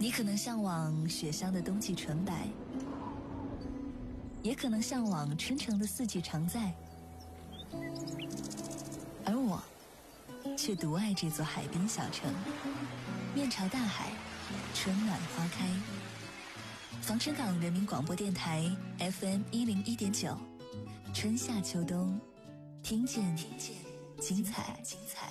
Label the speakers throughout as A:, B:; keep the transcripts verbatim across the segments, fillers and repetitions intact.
A: 你可能向往雪乡的冬季纯白，也可能向往春城的四季常在，而我却独爱这座海滨小城，面朝大海，春暖花开。防城港人民广播电台 F M 一零一点九，春夏秋冬，听见听见精彩精彩。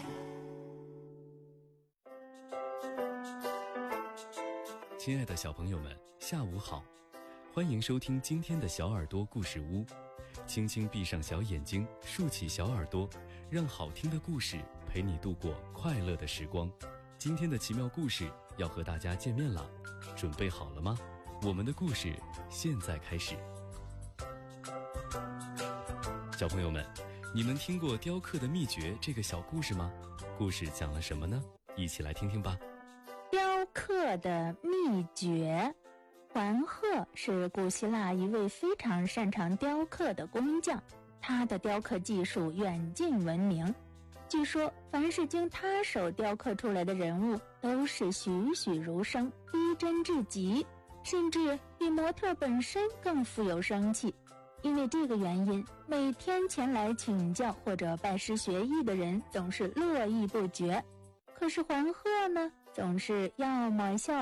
B: 亲爱的小朋友们，下午好，欢迎收听今天的小耳朵故事屋。轻轻闭上小眼睛，竖起小耳朵，让好听的故事陪你度过快乐的时光。今天的奇妙故事要和大家见面了，准备好了吗？我们的故事现在开始。小朋友们，你们听过雕刻的秘诀这个小故事吗？故事讲了什么呢？一起来听听吧。
C: 雕刻的秘诀。桓鹤是古希腊一位非常擅长雕刻的工匠，他的雕刻技术远近闻名。据说凡是经他手雕刻出来的人物都是栩栩如生，逼真至极，甚至比模特本身更富有生气。因为这个原因，每天前来请教或者拜师学艺的人总是络绎不绝。可是桓鹤呢，总是要么笑